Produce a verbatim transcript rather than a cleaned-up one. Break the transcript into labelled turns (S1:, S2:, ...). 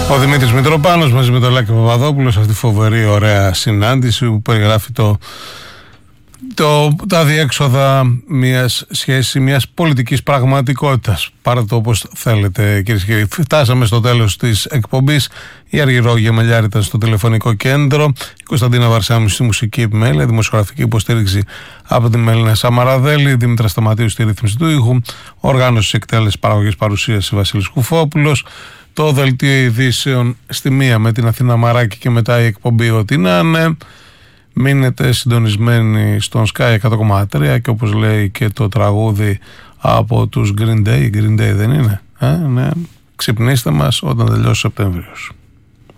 S1: Ο Δημήτρης Μητροπάνος μαζί με τον Λάκη Παπαδόπουλο σε αυτή τη φοβερή ωραία συνάντηση που περιγράφει το, το, τα διέξοδα μιας σχέσης, μιας πολιτικής πραγματικότητας. Πάρτε το όπως θέλετε, κυρίες και κύριοι. Φτάσαμε στο τέλος της εκπομπής. Η Αργυρό Γεμελιάρη ήταν στο τηλεφωνικό κέντρο. Η Κωνσταντίνα Βαρσάμου στη μουσική επιμέλεια. Δημοσιογραφική υποστήριξη από την Μελίνα Σαμαραδέλη. Δήμητρα Σταματίου στη ρύθμιση του ήχου. Οργάνωση εκτέλεση παραγωγής παρουσίαση Βασίλης Κουφόπουλος. Το δελτίο ειδήσεων στη μία με την Αθήνα Μαράκη και μετά η εκπομπή ό,τι να είναι. Μείνετε συντονισμένοι στον Sky εκατό κόμμα τρία και όπως λέει και το τραγούδι από τους Green Day, Green Day δεν είναι, ε, ναι. Ξυπνήστε μας όταν τελειώσει ο Σεπτέμβριος.